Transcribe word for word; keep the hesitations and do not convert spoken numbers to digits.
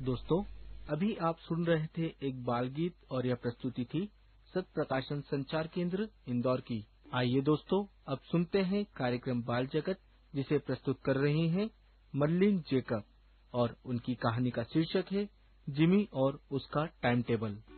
दोस्तों, अभी आप सुन रहे थे एक बाल गीत और यह प्रस्तुति थी सत प्रकाशन संचार केंद्र इंदौर की। आइए दोस्तों, अब सुनते हैं कार्यक्रम बाल जगत, जिसे प्रस्तुत कर रही हैं मर्लिन जेकब, और उनकी कहानी का शीर्षक है जिमी और उसका टाइम टेबल।